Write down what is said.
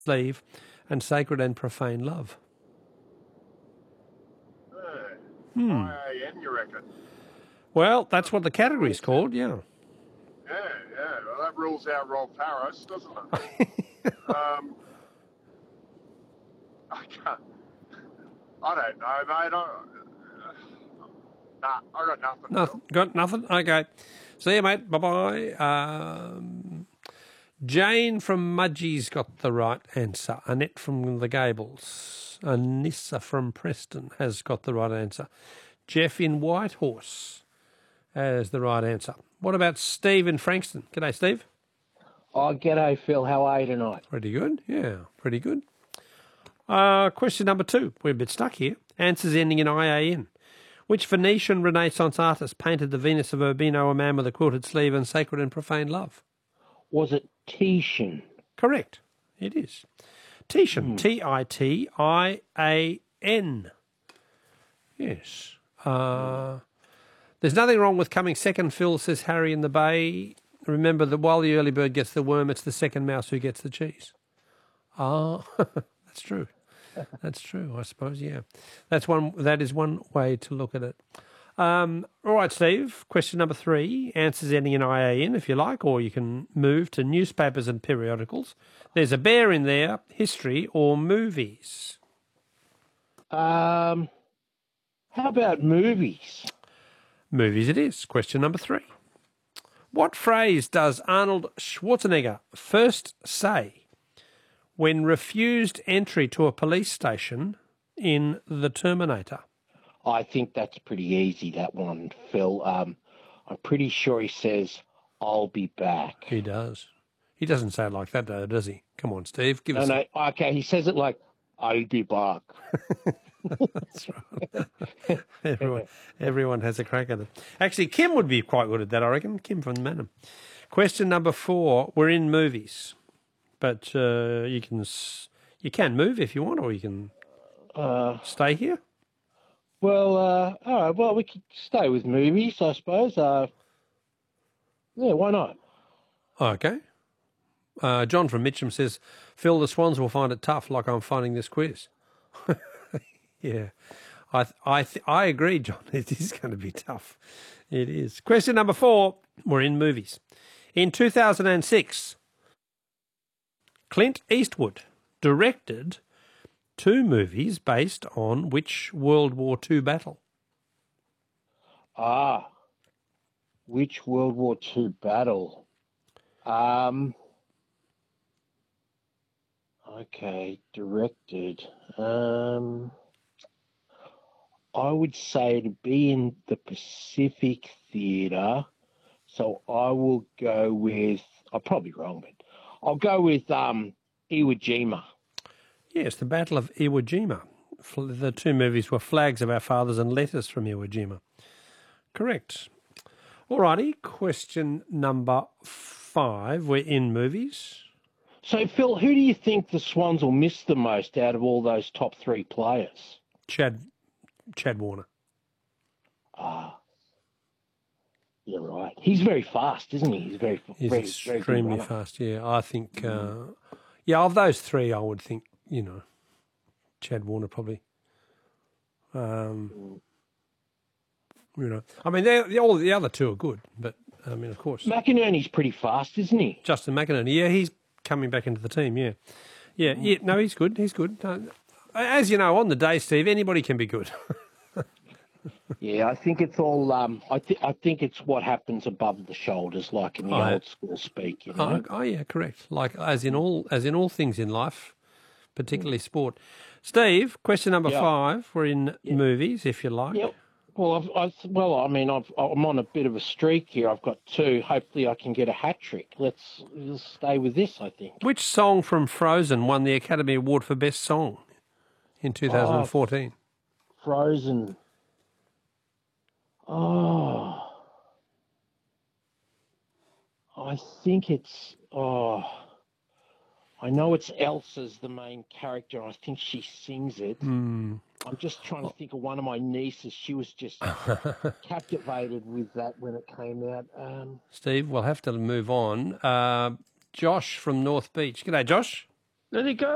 Sleeve and Sacred and Profane Love. IAN, you reckon? Well, that's what the category's called, yeah. Yeah. Well, that rules out Rolf Harris, doesn't it? I can't. I don't know, mate. I got nothing. Got nothing? Okay. See you, mate. Bye-bye. Jane from Mudgee's got the right answer. Annette from the Gables. Anissa from Preston has got the right answer. Jeff in Whitehorse has the right answer. What about Steve in Frankston? G'day, Steve. Oh, g'day, Phil. How are you tonight? Pretty good. Yeah, pretty good. Question number 2. We're a bit stuck here. Answers ending in IAN. Which Venetian Renaissance artist painted the Venus of Urbino, a man with a quilted sleeve and Sacred and Profane Love? Was it Titian? Correct. It is. Titian. Titian. Yes. There's nothing wrong with coming second, Phil, says Harry in the Bay. Remember that while the early bird gets the worm, it's the second mouse who gets the cheese. That's true. That's true, I suppose, yeah. That is one way to look at it. All right, Steve, question number 3. Answers ending in IAN, if you like, or you can move to newspapers and periodicals. There's a bear in there, history or movies. How about movies? Movies it is. Question number 3. What phrase does Arnold Schwarzenegger first say when refused entry to a police station in The Terminator? I think that's pretty easy, that one, Phil. I'm pretty sure he says, "I'll be back." He does. He doesn't say it like that, though, does he? Come on, Steve. Give us. No, okay, he says it like, "I'll be back." That's right. Everyone has a crack at it. Actually, Kim would be quite good at that, I reckon. Kim from Manham. Question number 4. We're in movies, but you can move if you want, or you can stay here. Well, all right. Well, we could stay with movies, I suppose. Yeah, why not? Okay. John from Mitcham says, Phil, the Swans will find it tough, like I'm finding this quiz. Yeah, I agree, John. It is going to be tough. It is. Question number 4. We're in movies. In 2006, Clint Eastwood directed 2 movies based on which World War II battle? Which World War II battle? Okay, directed. I would say to be in the Pacific Theatre, so I will go with, I'm probably wrong, but I'll go with Iwo Jima. Yes, the Battle of Iwo Jima. The 2 movies were Flags of Our Fathers and Letters from Iwo Jima. Correct. All righty, question number 5. We're in movies. So, Phil, who do you think the Swans will miss the most out of all those top 3 players? Chad Warner. Yeah, right. He's very fast, isn't he? He's extremely fast, yeah. I think, of those 3, I would think, Chad Warner probably. I mean, all the other 2 are good, but, I mean, of course. McInerney's pretty fast, isn't he? Justin McInerney, yeah, he's coming back into the team, yeah. Yeah, no, he's good, as you know, on the day, Steve, anybody can be good. Yeah, I think it's all. I think it's what happens above the shoulders, like in the old school speak. You know? Oh, yeah, correct. Like as in all things in life, particularly sport. Steve, question number 5. We're in movies, if you like. Yep. Well, I'm on a bit of a streak here. I've got 2. Hopefully, I can get a hat trick. Let's stay with this, I think. Which song from Frozen won the Academy Award for Best Song in 2014? Frozen. Oh, I think it's. I know it's Elsa's the main character. I think she sings it. I'm just trying to think of one of my nieces. She was just captivated with that when it came out. Steve, we'll have to move on. Josh from North Beach. G'day, Josh. There you go.